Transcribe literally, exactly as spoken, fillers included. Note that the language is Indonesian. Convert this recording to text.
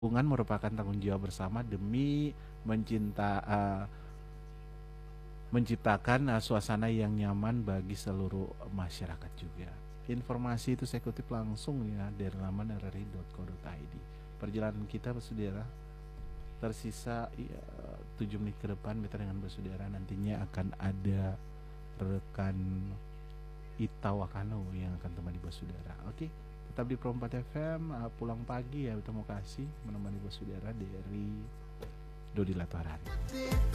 Hubungan merupakan tanggung jawab bersama demi mencinta uh, menciptakan uh, suasana yang nyaman bagi seluruh masyarakat juga. Informasi itu saya kutip langsung ya dari laman r r i dot co dot i d. Perjalanan kita bersaudara tersisa ya, tujuh menit ke depan kita dengan bersaudara nantinya akan ada rekan Ita Wakano yang akan temani bersaudara. Oke, tetap di Pro empat F M. Uh, pulang pagi ya, terima kasih menemani bersaudara dari Dodi Latuaran.